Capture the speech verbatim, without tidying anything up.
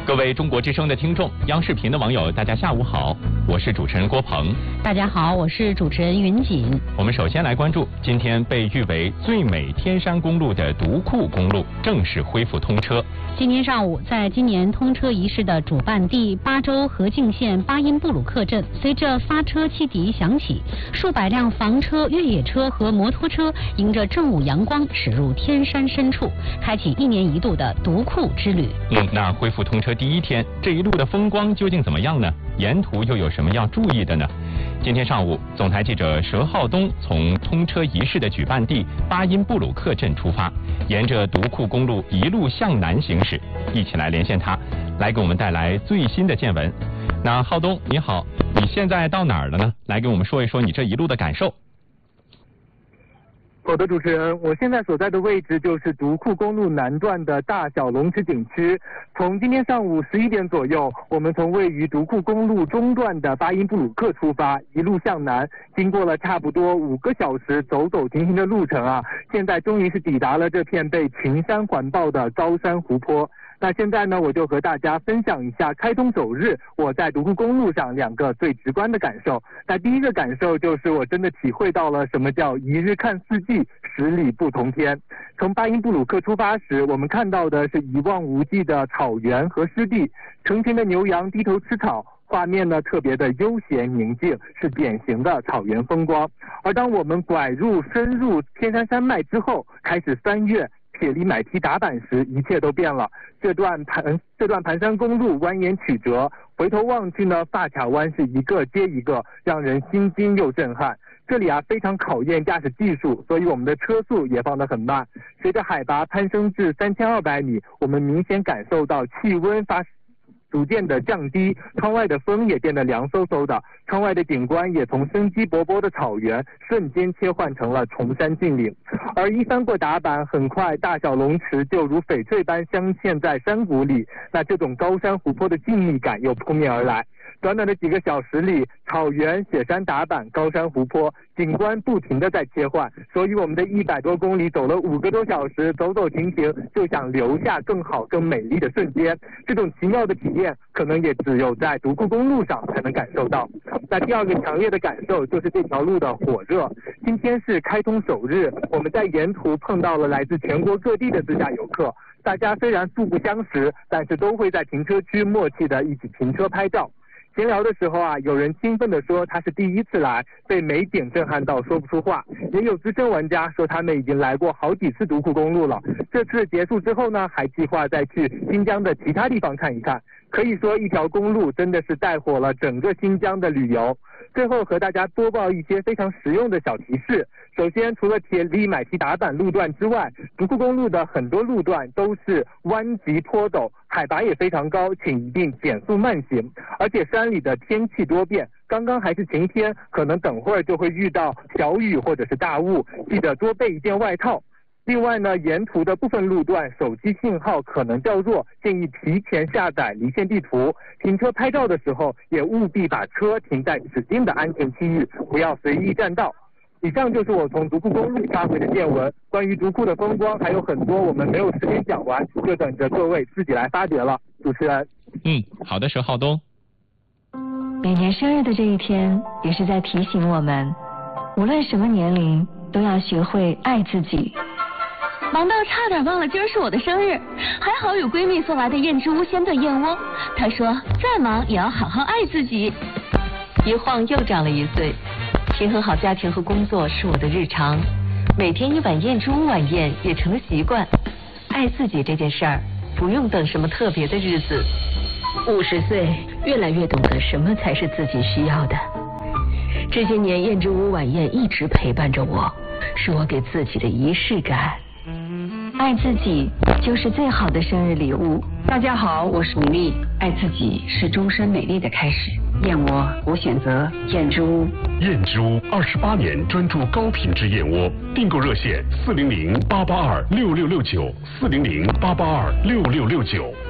各位中国之声的听众，央视频的网友，大家下午好，我是主持人郭鹏。 大家好，我是主持人云锦。 我们首先来关注今天被誉为最美天山公路的独库公路正式恢复通车。 今天上午，在今年通车仪式的主办地巴州河静县巴音布鲁克镇，随着发车汽笛响起，数百辆房车、越野车和摩托车迎着正午阳光驶入天山深处，开启一年一度的独库之旅。 嗯，那恢复通车第一天，这一路的风光究竟怎么样呢？沿途又有什么要注意的呢？今天上午，总台记者佘浩东从通车仪式的举办地巴音布鲁克镇出发，沿着独库公路一路向南行驶，一起来连线他，来给我们带来最新的见闻。那浩东你好，你现在到哪儿了呢？来给我们说一说你这一路的感受。 好的，主持人，我现在所在的位置就是独库公路南段的大小龙池景区。从今天上午十一点左右，我们从位于独库公路中段的巴音布鲁克出发，一路向南，经过了差不多五个小时走走停停的路程啊，现在终于是抵达了这片被群山环抱的高山湖泊。那现在呢，我就和大家分享一下开通首日我在独库公路上两个最直观的感受。那第一个感受就是我真的体会到了什么叫一日看四季，十里不同天。从巴音布鲁克出发时，我们看到的是一望无际的草原和湿地，成群的牛羊低头吃草，画面呢特别的悠闲宁静，是典型的草原风光。而当我们拐入深入天山山脉之后，开始翻越铁犁买蹄打板时，一切都变了。这段盘这段盘山公路蜿蜒曲折，回头望去呢，发卡弯是一个接一个，让人心惊又震撼。这里啊非常考验驾驶技术，所以我们的车速也放得很慢。随着海拔攀升至三千二百米，我们明显感受到气温发逐渐的降低，窗外的风也变得凉飕飕的，窗外的景观也从生机勃勃的草原瞬间切换成了崇山峻岭。而一翻过打板，很快大小龙池就如翡翠般镶嵌在山谷里，那这种高山湖泊的静谧感又扑面而来。短短的几个小时里，草原、雪山打板、高山湖泊，景观不停地在切换，所以我们的一百多公里走了五个多小时，走走停停，就想留下更好更美丽的瞬间。这种奇妙的体验，可能也只有在独库公路上才能感受到。那第二个强烈的感受就是这条路的火热。今天是开通首日，我们在沿途碰到了来自全国各地的自驾游客，大家虽然素不相识，但是都会在停车区默契的一起停车拍照。闲聊的时候啊，有人兴奋地说他是第一次来，被美景震撼到说不出话，也有资深玩家说他们已经来过好几次独库公路了，这次结束之后呢，还计划再去新疆的其他地方看一看。可以说一条公路真的是带火了整个新疆的旅游。最后和大家播报一些非常实用的小提示。首先，除了铁犁买蹄打板路段之外，独库公路的很多路段都是弯急坡陡，海拔也非常高，请一定减速慢行。而且山里的天气多变，刚刚还是晴天，可能等会儿就会遇到小雨或者是大雾，记得多备一件外套。另外呢，沿途的部分路段手机信号可能较弱，建议提前下载离线地图。停车拍照的时候，也务必把车停在指定的安全区域，不要随意占道。以上就是我从独库公路发回的见闻。关于独库的风光还有很多，我们没有时间讲完，就等着各位自己来发掘了。主持人， 嗯，好的，佘浩东。 每年生日的这一天，也是在提醒我们，无论什么年龄，都要学会爱自己。 忙到差点忘了今儿是我的生日，还好有闺蜜送来的燕之屋鲜炖燕窝。她说再忙也要好好爱自己。 一晃又长了一岁，平衡好家庭和工作是我的日常，每天一碗燕之屋晚宴也成了习惯。爱自己这件事儿，不用等什么特别的日子。 五十岁，越来越懂得什么才是自己需要的。这些年燕之屋晚宴一直陪伴着我，是我给自己的仪式感。 爱自己就是最好的生日礼物。 大家好，我是米粒。爱自己是终身美丽的开始。燕窝，我选择燕之屋。 燕之屋二十八年专注高品质燕窝，订购热线四零零八八二六六六九四零零八八二六六六九。